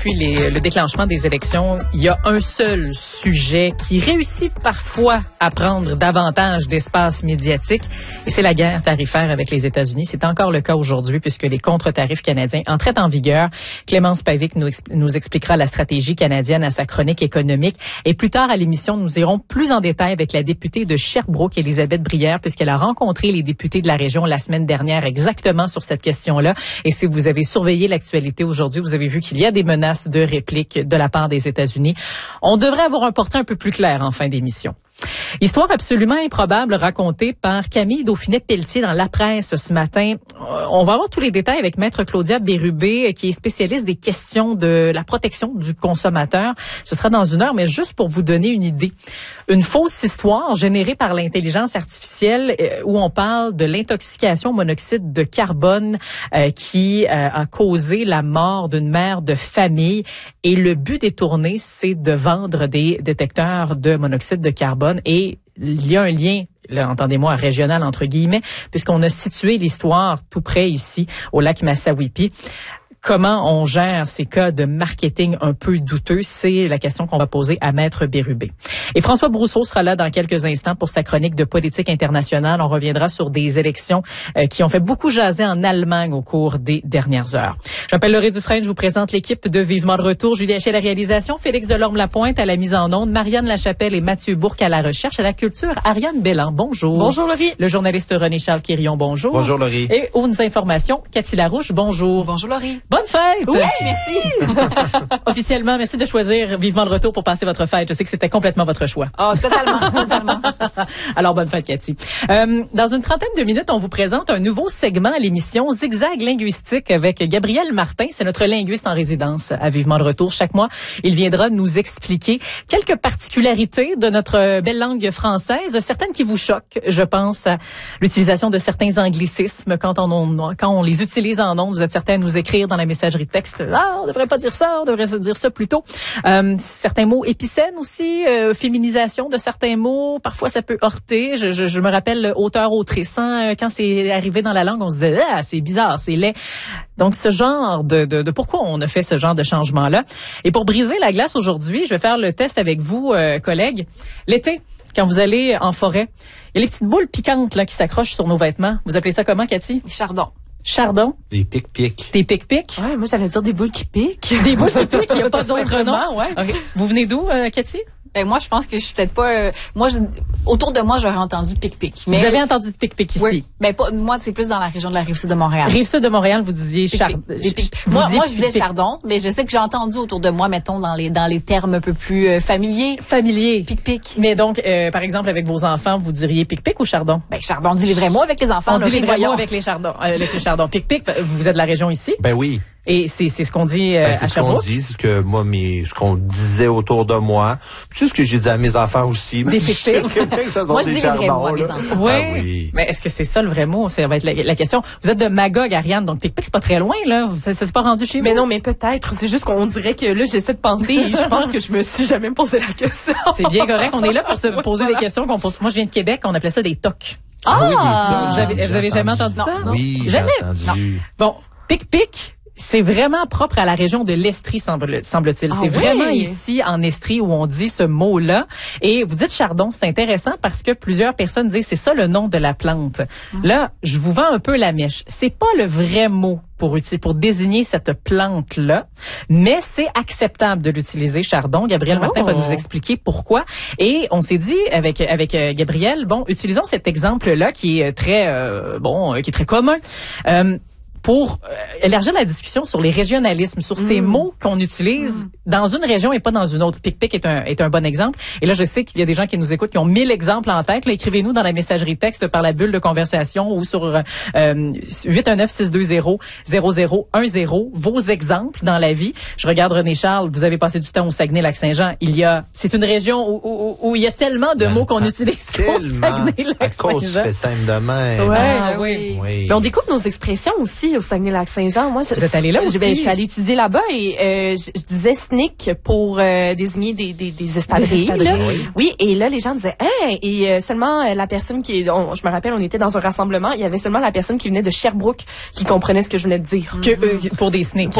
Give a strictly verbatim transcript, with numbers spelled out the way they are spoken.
depuis les, le déclenchement des élections, il y a un seul sujet qui réussit parfois à prendre davantage d'espace médiatique, et c'est la guerre tarifaire avec les États-Unis. C'est encore le cas aujourd'hui puisque les contre-tarifs canadiens entraient en vigueur. Clémence Pavic nous, nous expliquera la stratégie canadienne à sa chronique économique. Et plus tard à l'émission, nous irons plus en détail avec la députée de Sherbrooke, Élisabeth Brière, puisqu'elle a rencontré les députés de la région la semaine dernière exactement sur cette question-là. Et si vous avez surveillé l'actualité aujourd'hui, vous avez vu qu'il y a des menaces de réplique de la part des États-Unis. On devrait avoir un portrait un peu plus clair en fin d'émission. Histoire absolument improbable racontée par Camille Dauphinet-Pelletier dans La Presse ce matin. On va avoir tous les détails avec Maître Claudia Bérubé, qui est spécialiste des questions de la protection du consommateur. Ce sera dans une heure, mais juste pour vous donner une idée. Une fausse histoire générée par l'intelligence artificielle où on parle de l'intoxication au monoxyde de carbone euh, qui euh, a causé la mort d'une mère de famille. Et le but détourné, c'est de vendre des détecteurs de monoxyde de carbone. Et il y a un lien, là, entendez-moi, régional entre guillemets, puisqu'on a situé l'histoire tout près ici, au lac Massawippi. Comment on gère ces cas de marketing un peu douteux? C'est la question qu'on va poser à Maître Bérubé. Et François Brousseau sera là dans quelques instants pour sa chronique de politique internationale. On reviendra sur des élections euh, qui ont fait beaucoup jaser en Allemagne au cours des dernières heures. Je m'appelle Laurie Dufresne, je vous présente l'équipe de Vivement de retour. Julie Hachet à la réalisation, Félix Delorme-Lapointe à la mise en onde, Marianne Lachapelle et Mathieu Bourque à la recherche, à la culture, Ariane Belland. Bonjour. Bonjour Laurie. Le journaliste René-Charles Quirion, bonjour. Bonjour Laurie. Et aux informations, Cathy Larouche, bonjour. Bonjour Laurie. Bonne fête! Oui, merci. Officiellement, merci de choisir Vivement de retour pour passer votre fête. Je sais que c'était complètement votre choix. Oh, totalement, totalement. Alors, bonne fête, Cathy. Euh, dans une trentaine de minutes, on vous présente un nouveau segment à l'émission Zigzag linguistique avec Gabriel Martin. C'est notre linguiste en résidence à Vivement de retour. Chaque mois, il viendra nous expliquer quelques particularités de notre belle langue française, certaines qui vous choquent. Je pense à l'utilisation de certains anglicismes quand on, quand on les utilise en ondes. Vous êtes certains à nous écrire dans la messagerie texte. Ah, on devrait pas dire ça, on devrait dire ça plutôt. Euh, certains mots épicènes aussi, euh, féminisation de certains mots. Parfois, ça peut heurter. Je, je, je me rappelle auteur-autrice. Hein, quand c'est arrivé dans la langue, on se disait « Ah, c'est bizarre, c'est laid ». Donc, ce genre de, de, de pourquoi on a fait ce genre de changement-là. Et pour briser la glace aujourd'hui, je vais faire le test avec vous, euh, collègues. L'été, quand vous allez en forêt, il y a les petites boules piquantes là qui s'accrochent sur nos vêtements. Vous appelez ça comment, Cathy? Chardon. Chardon. Des pics-pics. Des pics-pics. Ouais, moi j'allais dire des boules qui piquent. Des boules qui piquent, il n'y a pas d'autre nom. Ouais. Okay. Vous venez d'où, euh, Cathy? Ben moi je pense que je suis peut-être pas euh, moi je, autour de moi j'aurais entendu pic-pic. Mais vous avez entendu du pic-pic ici? Oui. Ben pas moi c'est plus dans la région de la Rive-Sud de Montréal. Rive-Sud de Montréal, vous disiez chardon. Moi moi je disais chardon, mais je sais que j'ai entendu autour de moi mettons dans les dans les termes un peu plus euh, familiers. Familiers. Pic-pic. Mais donc euh, par exemple avec vos enfants, vous diriez pic-pic ou chardon? Ben chardon, on dit les vrais mots avec les enfants. On là, dit les vrais voyons. mots avec les chardons, euh, avec les chardons. Pic-pic, vous êtes de la région ici? Ben oui. Et c'est c'est ce qu'on dit euh, ben, à c'est Sherbrooke. C'est ce qu'on dit, c'est ce que moi, mes, ce qu'on disait autour de moi. C'est ce que j'ai dit à mes enfants aussi. Des pic-pics. Moi, je dis les vrais mots à mes enfants. Oui. Ah, oui. Mais est-ce que c'est ça le vrai mot? Ça va être la, la question. Vous êtes de Magog, Ariane, donc pic-pic, c'est pas très loin, là. Ça s'est pas rendu chez vous? Mais non, mais peut-être. C'est juste qu'on dirait que là, j'essaie de penser et je pense que je me suis jamais posé la question. C'est bien correct. On est là pour se poser des questions qu'on pose. Moi, je viens de Québec, on appelait ça des tocs. Ah! oui, des tocs. Vous avez, vous avez jamais entendu non, ça? non. Oui, jamais. J'ai entendu. Bon, pic-pic. C'est vraiment propre à la région de l'Estrie, semble, semble-t-il. Ah c'est oui? vraiment ici, en Estrie, où on dit ce mot-là. Et vous dites chardon, c'est intéressant parce que plusieurs personnes disent c'est ça le nom de la plante. Mmh. Là, je vous vends un peu la mèche. C'est pas le vrai mot pour utiliser, pour désigner cette plante-là, mais c'est acceptable de l'utiliser, chardon. Gabriel oh. Martin va nous expliquer pourquoi. Et on s'est dit avec avec euh, Gabriel, bon, utilisons cet exemple-là qui est très euh, bon, euh, qui est très commun. Euh, pour euh, élargir la discussion sur les régionalismes, sur mmh. ces mots qu'on utilise mmh. dans une région et pas dans une autre. Pic-pic est un, est un bon exemple. Et là, je sais qu'il y a des gens qui nous écoutent qui ont mille exemples en tête. Là, écrivez-nous dans la messagerie texte par la bulle de conversation ou sur euh, huit un neuf, six deux zéro, zéro zéro un zéro vos exemples dans la vie. Je regarde René Charles, vous avez passé du temps au Saguenay-Lac-Saint-Jean. Il y a, c'est une région où, où, où il y a tellement de ben, mots qu'on utilise qu'au Saguenay-Lac-Saint-Jean. À cause tu fais simple de même. Ouais, ah, oui. oui. Mais on découvre nos expressions aussi au Saguenay-Lac-Saint-Jean. Moi, vous êtes allé là aussi? Ben, je suis allée étudier là-bas et euh, je, je disais sneak pour euh, désigner des, des, des espadrilles. Des espadrilles. Là. Oui. oui, et là, les gens disaient hein, et euh, seulement euh, la personne qui, on, je me rappelle, on était dans un rassemblement, il y avait seulement la personne qui venait de Sherbrooke qui comprenait ce que je venais de dire. Que, euh, pour des sneaks.